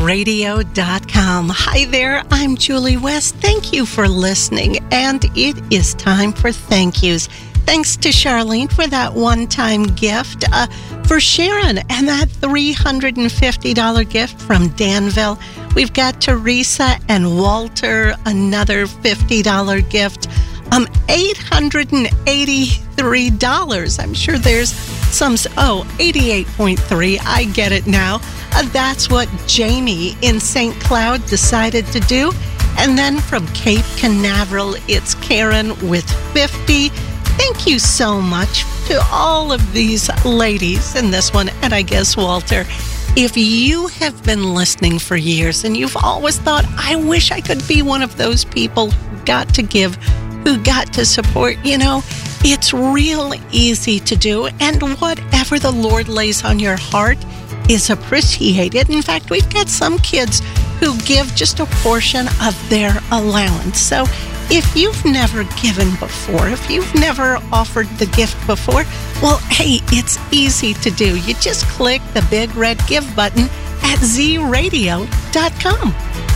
zradio.com. Hi there, I'm Julie West. Thank you for listening, and it is time for thank yous. Thanks to Charlene for that one-time gift, for Sharon and that $350 gift from Danville. We've got Teresa and Walter, another $50 gift. $883. I'm sure there's some, 88.3. I get it now. That's what Jamie in St. Cloud decided to do. And then from Cape Canaveral, it's Karen with 50. Thank you so much to all of these ladies in this one, and I guess Walter. If you have been listening for years and you've always thought, I wish I could be one of those people who got to give, who got to support, it's real easy to do. And whatever the Lord lays on your heart is appreciated. In fact, we've got some kids who give just a portion of their allowance. So if you've never given before, if you've never offered the gift before, well, hey, it's easy to do. You just click the big red give button at zradio.com.